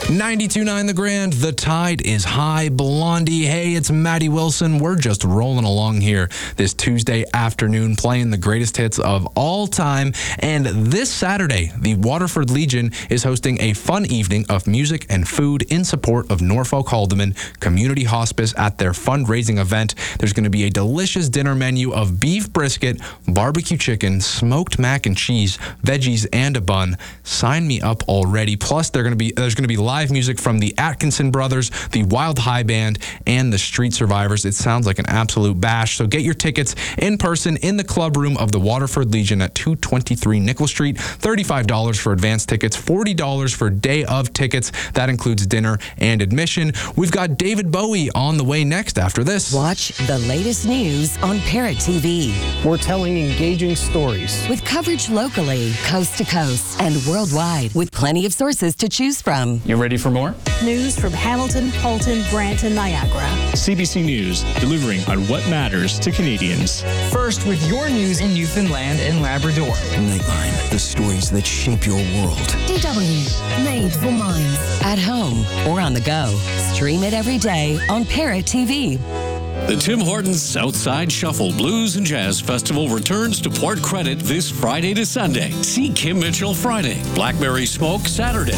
92.9 The Grand, the tide is high. Blondie, hey, it's Maddie Wilson. We're just rolling along here this Tuesday afternoon, playing the greatest hits of all time. And this Saturday, the Waterford Legion is hosting a fun evening of music and food in support of Norfolk Haldeman Community Hospice at their fundraising event. There's going to be a delicious dinner menu of beef brisket, barbecue chicken, smoked mac and cheese, veggies, and a bun. Sign me up already. Plus, there's going to be live music from the Atkinson Brothers, the Wild High Band, and the Street Survivors. It sounds like an absolute bash. So get your tickets in person in the club room of the Waterford Legion at 223 Nickel Street. $35 for advance tickets, $40 for day of tickets. That includes dinner and admission. We've got David Bowie on the way next after this. Watch the latest news on Parrot TV. We're telling engaging stories with coverage locally, coast to coast, and worldwide, with plenty of sources to choose from. You ready for more? News from Hamilton, Halton, Brant, and Niagara. CBC News, delivering on what matters to Canadians. First, with your news in Newfoundland and Labrador. Nightline, the stories that shape your world. DW, made for minds. At home or on the go. Stream it every day on Parrot TV. The Tim Hortons Southside Shuffle Blues and Jazz Festival returns to Port Credit this Friday to Sunday. See Kim Mitchell Friday, Blackberry Smoke Saturday.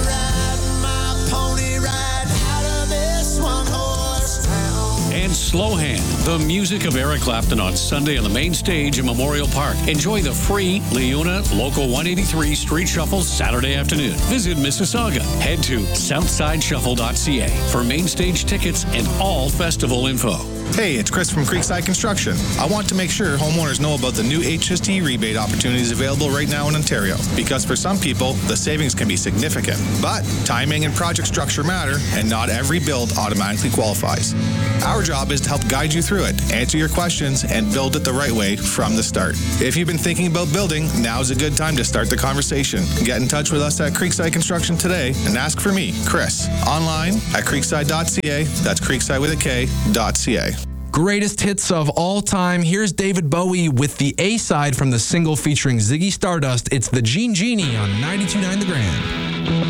And Slow Hand, the music of Eric Clapton on Sunday on the main stage in Memorial Park. Enjoy the free Leona Local 183 Street Shuffle Saturday afternoon. Visit Mississauga. Head to southsideshuffle.ca for main stage tickets and all festival info. Hey, it's Chris from Creekside Construction. I want to make sure homeowners know about the new HST rebate opportunities available right now in Ontario, because for some people, the savings can be significant. But timing and project structure matter, and not every build automatically qualifies. Our job is to help guide you through it, answer your questions, and build it the right way from the start. If you've been thinking about building, now's a good time to start the conversation. Get in touch with us at Creekside Construction today and ask for me, Chris, online at creekside.ca. That's creekside with a K.ca. Greatest hits of all time. Here's David Bowie with the A-side from the single featuring Ziggy Stardust. It's the Gene Genie on 92.9 The Grand.